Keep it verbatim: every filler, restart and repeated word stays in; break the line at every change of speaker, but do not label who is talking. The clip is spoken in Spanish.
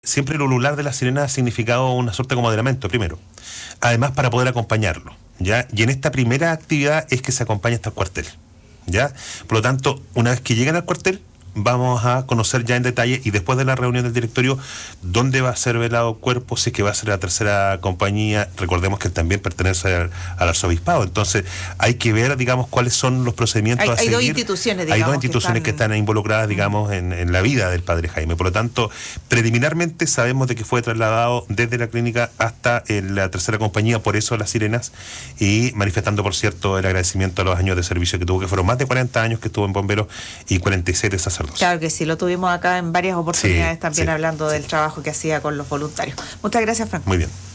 siempre el ulular de la sirena ha significado una suerte como de lamento, primero. Además, para poder acompañarlo, ¿ya? Y en esta primera actividad es que se acompaña hasta el cuartel, ¿ya? Por lo tanto, una vez que llegan al cuartel, vamos a conocer ya en detalle, y después de la reunión del directorio, dónde va a ser velado el cuerpo, si es que va a ser la tercera compañía. Recordemos que él también pertenece al, al arzobispado, entonces hay que ver, digamos, cuáles son los procedimientos
hay,
a
hay
seguir.
Dos instituciones, digamos,
hay dos instituciones que están, que están involucradas, digamos, en, en la vida del padre Jaime. Por lo tanto, preliminarmente sabemos de que fue trasladado desde la clínica hasta en la tercera compañía, por eso las sirenas, y manifestando, por cierto, el agradecimiento a los años de servicio que tuvo, que fueron más de cuarenta años que estuvo en bomberos y cuarenta y siete sacerdotes.
Claro que sí, lo tuvimos acá en varias oportunidades, sí, también, sí, hablando del
sí.
trabajo que hacía con los voluntarios. Muchas gracias, Franco.
Muy bien.